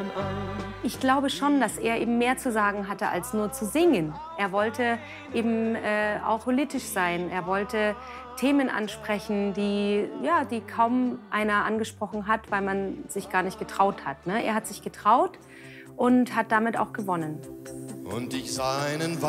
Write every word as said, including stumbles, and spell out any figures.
Ich glaube schon, dass er eben mehr zu sagen hatte, als nur zu singen. Er wollte eben äh, auch politisch sein. Er wollte Themen ansprechen, die, ja, die kaum einer angesprochen hat, weil man sich gar nicht getraut hat. Ne? Er hat sich getraut und hat damit auch gewonnen. Und ich sah einen